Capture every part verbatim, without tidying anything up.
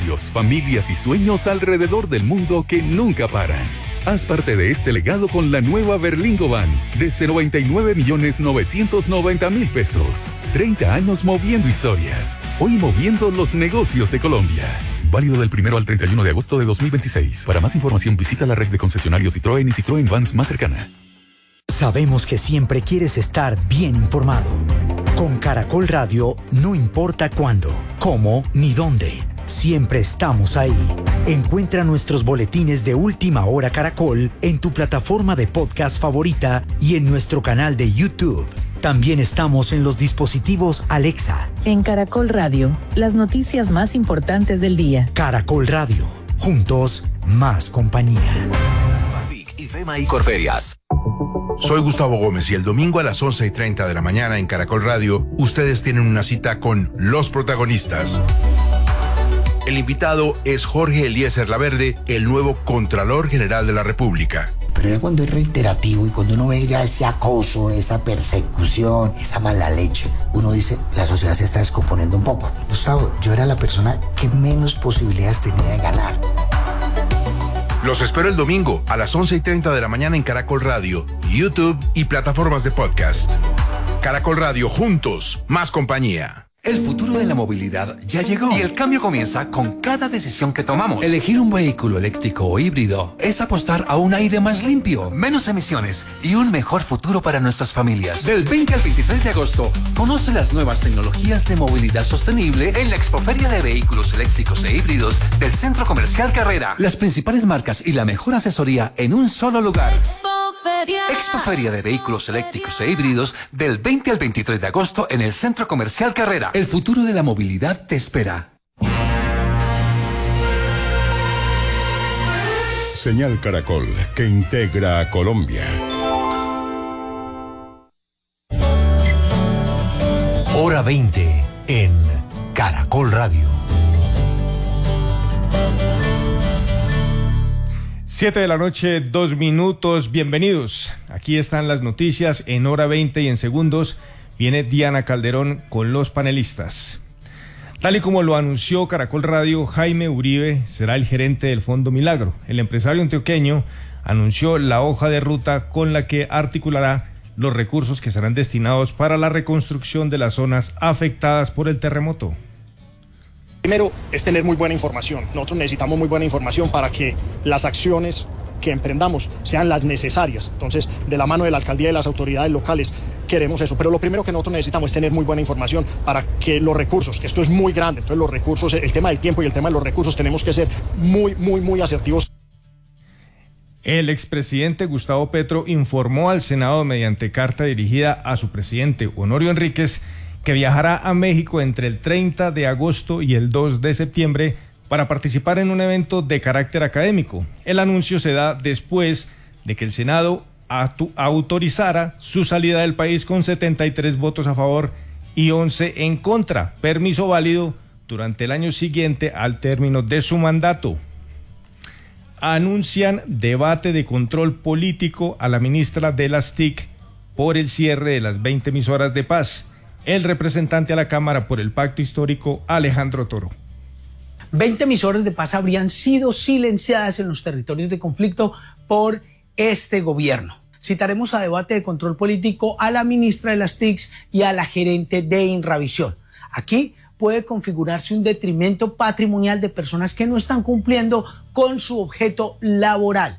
negocios, familias y sueños alrededor del mundo que nunca paran. Haz parte de este legado con la nueva Berlingo Van, desde noventa y nueve millones novecientos noventa mil pesos. treinta años moviendo historias. Hoy moviendo los negocios de Colombia. Válido del primero al treinta y uno de agosto de dos mil veintiséis. Para más información visita la red de concesionarios Citroën y Citroën Vans más cercana. Sabemos que siempre quieres estar bien informado. Con Caracol Radio, no importa cuándo, cómo ni dónde. Siempre estamos ahí. Encuentra nuestros boletines de Última Hora Caracol en tu plataforma de podcast favorita y en nuestro canal de YouTube. También estamos en los dispositivos Alexa. En Caracol Radio, las noticias más importantes del día. Caracol Radio, juntos, más compañía. Y Fema y Corferias. Soy Gustavo Gómez y el domingo a las once y treinta de la mañana en Caracol Radio, ustedes tienen una cita con los protagonistas. El invitado es Jorge Eliezer Laverde, el nuevo Contralor General de la República. Pero ya cuando es reiterativo y cuando uno ve ya ese acoso, esa persecución, esa mala leche, uno dice, la sociedad se está descomponiendo un poco. Gustavo, yo era la persona que menos posibilidades tenía de ganar. Los espero el domingo a las once y treinta de la mañana en Caracol Radio, YouTube y plataformas de podcast. Caracol Radio, juntos, más compañía. El futuro de la movilidad ya llegó y el cambio comienza con cada decisión que tomamos. Elegir un vehículo eléctrico o híbrido es apostar a un aire más limpio, menos emisiones y un mejor futuro para nuestras familias. Del veinte al veintitrés de agosto, conoce las nuevas tecnologías de movilidad sostenible en la Expoferia de Vehículos Eléctricos e Híbridos del Centro Comercial Carrera. Las principales marcas y la mejor asesoría en un solo lugar. Expoferia. Expoferia de Vehículos Eléctricos e Híbridos del veinte al veintitrés de agosto en el Centro Comercial Carrera. El futuro de la movilidad te espera. Señal Caracol, que integra a Colombia. Hora veinte en Caracol Radio. Siete de la noche, dos minutos. Bienvenidos. Aquí están las noticias en hora veinte y en segundos viene Diana Calderón con los panelistas. Tal y como lo anunció Caracol Radio, Jaime Uribe será el gerente del Fondo Milagro. El empresario antioqueño anunció la hoja de ruta con la que articulará los recursos que serán destinados para la reconstrucción de las zonas afectadas por el terremoto. Primero es tener muy buena información. Nosotros necesitamos muy buena información para que las acciones que emprendamos sean las necesarias. Entonces, de la mano de la alcaldía y de las autoridades locales, queremos eso. Pero lo primero que nosotros necesitamos es tener muy buena información para que los recursos, que esto es muy grande, entonces los recursos, el tema del tiempo y el tema de los recursos, tenemos que ser muy, muy, muy asertivos. El expresidente Gustavo Petro informó al Senado mediante carta dirigida a su presidente Honorio Enríquez que viajará a México entre el treinta de agosto y el dos de septiembre para participar en un evento de carácter académico. El anuncio se da después de que el Senado autorizara su salida del país con setenta y tres votos a favor y once en contra, permiso válido durante el año siguiente al término de su mandato. Anuncian debate de control político a la ministra de las T I C por el cierre de las veinte emisoras de paz. El representante a la Cámara por el Pacto Histórico, Alejandro Toro. veinte emisoras de paz habrían sido silenciadas en los territorios de conflicto por este gobierno. Citaremos a debate de control político a la ministra de las T I C y a la gerente de Inravisión. Aquí puede configurarse un detrimento patrimonial de personas que no están cumpliendo con su objeto laboral.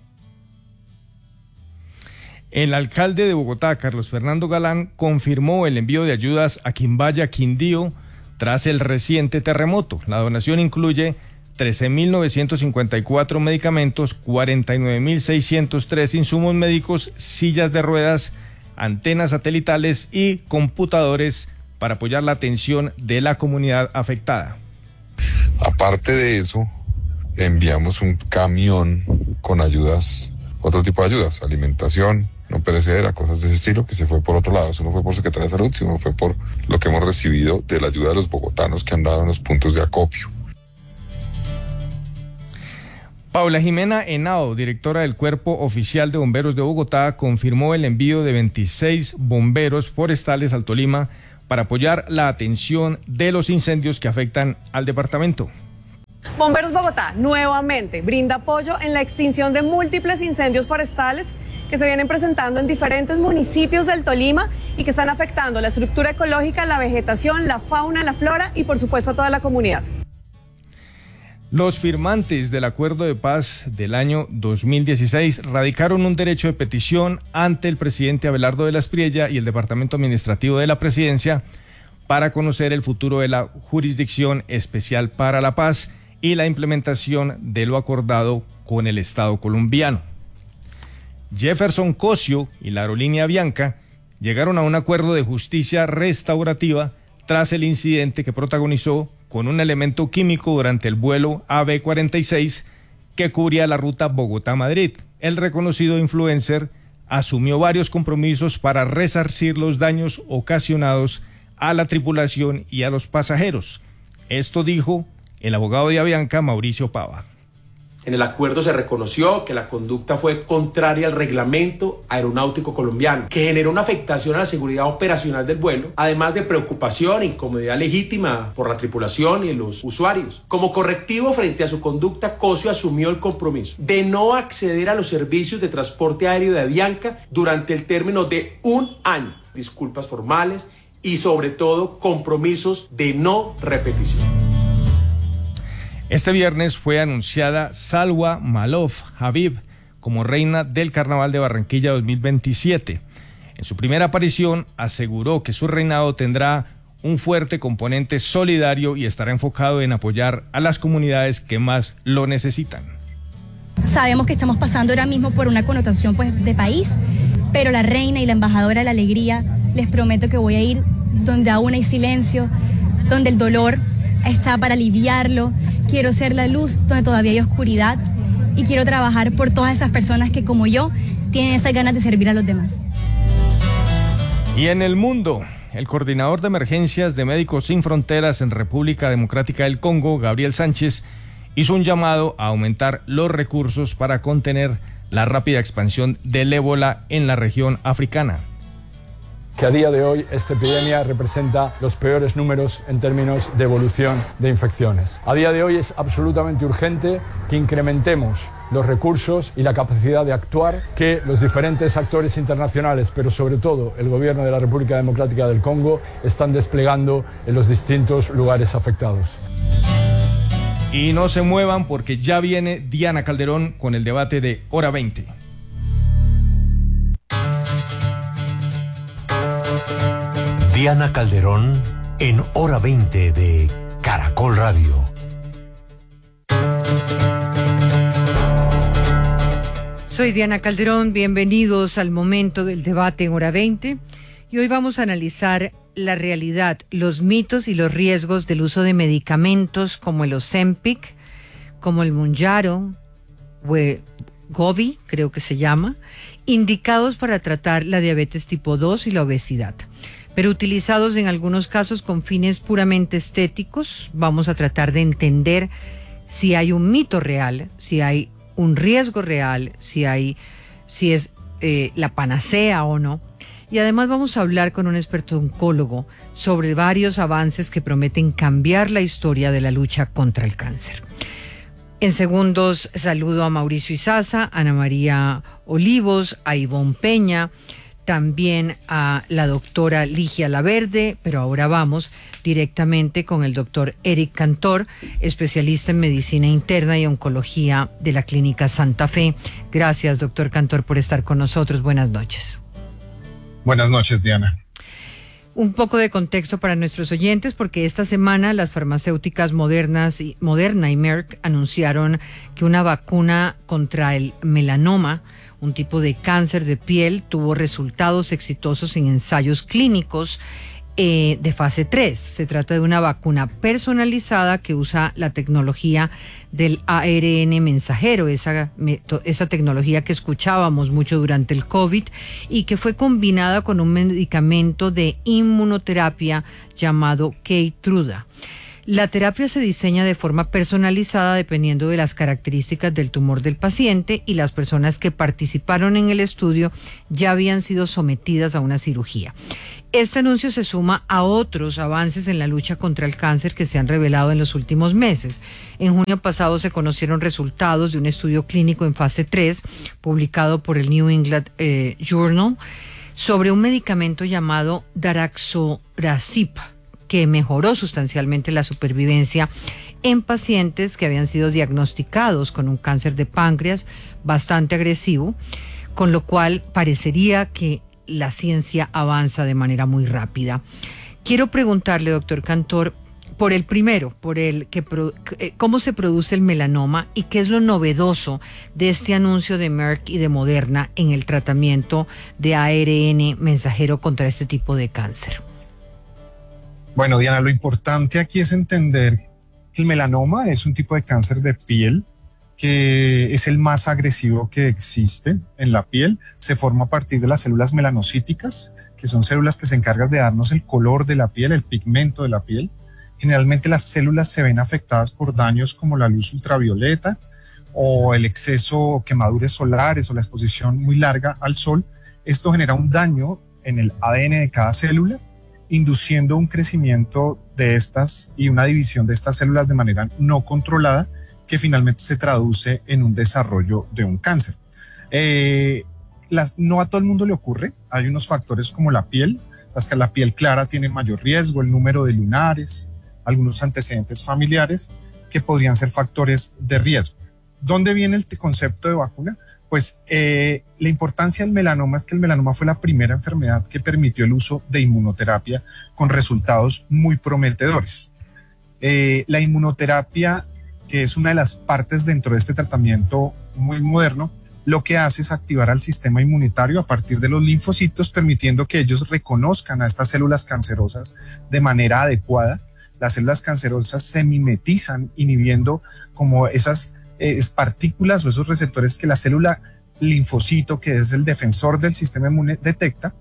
El alcalde de Bogotá, Carlos Fernando Galán, confirmó el envío de ayudas a Quimbaya, Quindío, tras el reciente terremoto. La donación incluye trece mil novecientos cincuenta y cuatro medicamentos, cuarenta y nueve mil seiscientos tres insumos médicos, sillas de ruedas, antenas satelitales y computadores para apoyar la atención de la comunidad afectada. Aparte de eso, enviamos un camión con ayudas, otro tipo de ayudas, alimentación no perecedera, cosas de ese estilo, que se fue por otro lado. Eso no fue por Secretaría de Salud, sino fue por lo que hemos recibido de la ayuda de los bogotanos que han dado en los puntos de acopio. Paula Jimena Henao, directora del Cuerpo Oficial de Bomberos de Bogotá, confirmó el envío de veintiséis bomberos forestales al Tolima para apoyar la atención de los incendios que afectan al departamento. Bomberos Bogotá nuevamente brinda apoyo en la extinción de múltiples incendios forestales que se vienen presentando en diferentes municipios del Tolima y que están afectando la estructura ecológica, la vegetación, la fauna, la flora y por supuesto a toda la comunidad. Los firmantes del Acuerdo de Paz del año dos mil dieciséis radicaron un derecho de petición ante el presidente Abelardo de la Espriella y el Departamento Administrativo de la Presidencia para conocer el futuro de la Jurisdicción Especial para la Paz y la implementación de lo acordado con el Estado colombiano. Jefferson Cosio y la aerolínea Avianca llegaron a un acuerdo de justicia restaurativa tras el incidente que protagonizó con un elemento químico durante el vuelo A B cuarenta y seis que cubría la ruta Bogotá-Madrid. El reconocido influencer asumió varios compromisos para resarcir los daños ocasionados a la tripulación y a los pasajeros. Esto dijo el abogado de Avianca, Mauricio Pava. En el acuerdo se reconoció que la conducta fue contraria al reglamento aeronáutico colombiano, que generó una afectación a la seguridad operacional del vuelo, además de preocupación e incomodidad legítima por la tripulación y los usuarios. Como correctivo frente a su conducta, Cosio asumió el compromiso de no acceder a los servicios de transporte aéreo de Avianca durante el término de un año. Disculpas formales y sobre todo compromisos de no repetición. Este viernes fue anunciada Salwa Maalov Habib como reina del Carnaval de Barranquilla dos mil veintisiete. En su primera aparición aseguró que su reinado tendrá un fuerte componente solidario y estará enfocado en apoyar a las comunidades que más lo necesitan. Sabemos que estamos pasando ahora mismo por una connotación pues, de país, pero la reina y la embajadora de la alegría, les prometo que voy a ir donde aún hay silencio, donde el dolor está para aliviarlo. Quiero ser la luz donde todavía hay oscuridad y quiero trabajar por todas esas personas que como yo tienen esas ganas de servir a los demás. Y en el mundo, el coordinador de emergencias de Médicos Sin Fronteras en República Democrática del Congo, Gabriel Sánchez, hizo un llamado a aumentar los recursos para contener la rápida expansión del ébola en la región africana. Que a día de hoy esta epidemia representa los peores números en términos de evolución de infecciones. A día de hoy es absolutamente urgente que incrementemos los recursos y la capacidad de actuar que los diferentes actores internacionales, pero sobre todo el gobierno de la República Democrática del Congo, están desplegando en los distintos lugares afectados. Y no se muevan porque ya viene Diana Calderón con el debate de Hora veinte. Diana Calderón en Hora veinte de Caracol Radio. Soy Diana Calderón, bienvenidos al momento del debate en Hora veinte y hoy vamos a analizar la realidad, los mitos y los riesgos del uso de medicamentos como el Ozempic, como el Mounjaro, Wegovy, creo que se llama, indicados para tratar la diabetes tipo dos y la obesidad, pero utilizados en algunos casos con fines puramente estéticos. Vamos a tratar de entender si hay un mito real, si hay un riesgo real, si hay, si es eh, la panacea o no. Y además vamos a hablar con un experto oncólogo sobre varios avances que prometen cambiar la historia de la lucha contra el cáncer. En segundos saludo a Mauricio Izaza, Ana María Olivos, a Ivonne Peña, también a la doctora Ligia Laverde, pero ahora vamos directamente con el doctor Eric Cantor, especialista en medicina interna y oncología de la Clínica Santa Fe. Gracias, doctor Cantor, por estar con nosotros. Buenas noches. Buenas noches, Diana. Un poco de contexto para nuestros oyentes, porque esta semana las farmacéuticas modernas y, Moderna y Merck anunciaron que una vacuna contra el melanoma, un tipo de cáncer de piel, tuvo resultados exitosos en ensayos clínicos eh, de fase tres. Se trata de una vacuna personalizada que usa la tecnología del A R N mensajero, esa, esa tecnología que escuchábamos mucho durante el COVID y que fue combinada con un medicamento de inmunoterapia llamado Keytruda. La terapia se diseña de forma personalizada dependiendo de las características del tumor del paciente, y las personas que participaron en el estudio ya habían sido sometidas a una cirugía. Este anuncio se suma a otros avances en la lucha contra el cáncer que se han revelado en los últimos meses. En junio pasado se conocieron resultados de un estudio clínico en fase tres, publicado por el New England eh, Journal, sobre un medicamento llamado daraxonrasib, que mejoró sustancialmente la supervivencia en pacientes que habían sido diagnosticados con un cáncer de páncreas bastante agresivo, con lo cual parecería que la ciencia avanza de manera muy rápida. Quiero preguntarle, doctor Cantor, por el primero, por el que cómo se produce el melanoma y qué es lo novedoso de este anuncio de Merck y de Moderna en el tratamiento de A R N mensajero contra este tipo de cáncer. Bueno, Diana, lo importante aquí es entender que el melanoma es un tipo de cáncer de piel que es el más agresivo que existe en la piel. Se forma a partir de las células melanocíticas, que son células que se encargan de darnos el color de la piel, el pigmento de la piel. Generalmente las células se ven afectadas por daños como la luz ultravioleta o el exceso, quemaduras solares o la exposición muy larga al sol. Esto genera un daño en el A D N de cada célula, induciendo un crecimiento de estas y una división de estas células de manera no controlada, que finalmente se traduce en un desarrollo de un cáncer. Eh, las, no a todo el mundo le ocurre. Hay unos factores como la piel, las que la piel clara tiene mayor riesgo, el número de lunares, algunos antecedentes familiares que podrían ser factores de riesgo. ¿Dónde viene el concepto de vacuna? Pues eh, la importancia del melanoma es que el melanoma fue la primera enfermedad que permitió el uso de inmunoterapia con resultados muy prometedores. Eh, la inmunoterapia, que es una de las partes dentro de este tratamiento muy moderno, lo que hace es activar al sistema inmunitario a partir de los linfocitos, permitiendo que ellos reconozcan a estas células cancerosas de manera adecuada. Las células cancerosas se mimetizan, inhibiendo como esas eh, partículas o esos receptores que la célula linfocito, que es el defensor del sistema inmune, detecta.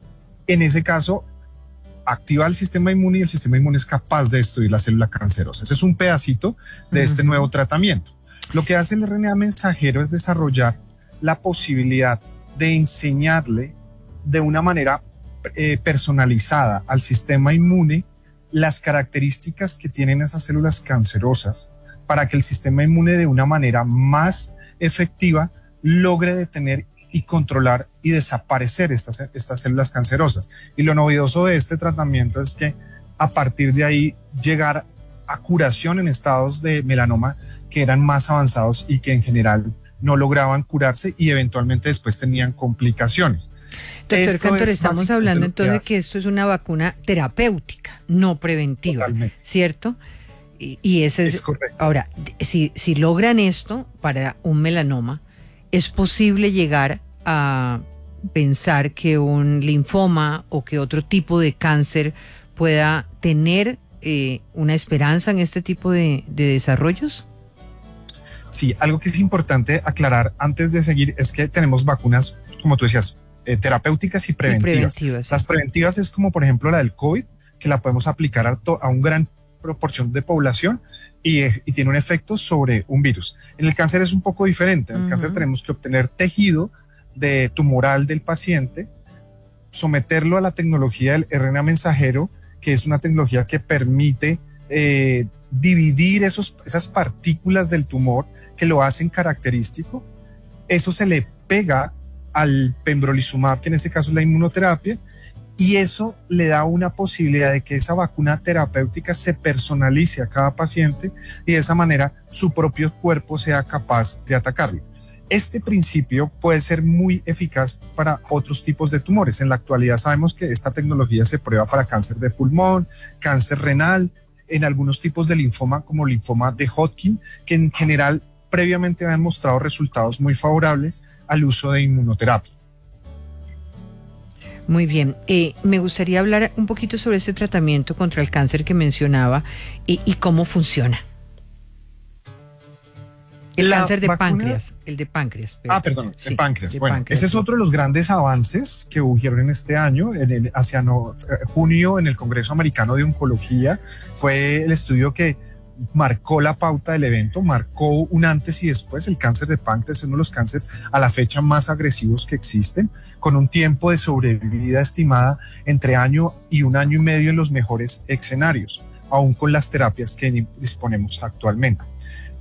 En ese caso, activa el sistema inmune y el sistema inmune es capaz de destruir la célula cancerosa. Ese es un pedacito de uh-huh. este nuevo tratamiento. Lo que hace el R N A mensajero es desarrollar la posibilidad de enseñarle de una manera eh, personalizada al sistema inmune las características que tienen esas células cancerosas, para que el sistema inmune de una manera más efectiva logre detener y controlar y desaparecer estas, estas células cancerosas. Y lo novedoso de este tratamiento es que a partir de ahí llegar a curación en estados de melanoma que eran más avanzados y que en general no lograban curarse y eventualmente después tenían complicaciones. Doctor Cantor, estamos hablando entonces de que esto es una vacuna terapéutica, no preventiva, totalmente. ¿Cierto? Y, y ese es, es correcto. Ahora, si, si logran esto para un melanoma, ¿es posible llegar a pensar que un linfoma o que otro tipo de cáncer pueda tener eh, una esperanza en este tipo de, de desarrollos? Sí, algo que es importante aclarar antes de seguir es que tenemos vacunas, como tú decías, eh, terapéuticas y preventivas. Y preventivas sí. Las preventivas es como por ejemplo la del COVID, que la podemos aplicar a, to, a un gran proporción de población y, y tiene un efecto sobre un virus. En el cáncer es un poco diferente. En el uh-huh. cáncer tenemos que obtener tejido de tumoral del paciente, someterlo a la tecnología del R N A mensajero, que es una tecnología que permite eh, dividir esos, esas partículas del tumor que lo hacen característico. Eso se le pega al pembrolizumab, que en este caso es la inmunoterapia, y eso le da una posibilidad de que esa vacuna terapéutica se personalice a cada paciente y de esa manera su propio cuerpo sea capaz de atacarlo. Este principio puede ser muy eficaz para otros tipos de tumores. En la actualidad sabemos que esta tecnología se prueba para cáncer de pulmón, cáncer renal, en algunos tipos de linfoma como linfoma de Hodgkin, que en general previamente han mostrado resultados muy favorables al uso de inmunoterapia. Muy bien, eh, me gustaría hablar un poquito sobre ese tratamiento contra el cáncer que mencionaba y, y cómo funciona. El La cáncer de vacuna- páncreas, el de páncreas. pero- Ah, perdón, sí, de páncreas. de Bueno, páncreas, ese es sí. otro de los grandes avances que hubieron en este año, en el, hacia no- eh, junio en el Congreso Americano de Oncología. Fue el estudio que marcó la pauta del evento, marcó un antes y después. El cáncer de páncreas es uno de los cánceres a la fecha más agresivos que existen, con un tiempo de sobrevida estimada entre año y un año y medio en los mejores escenarios, aún con las terapias que disponemos actualmente.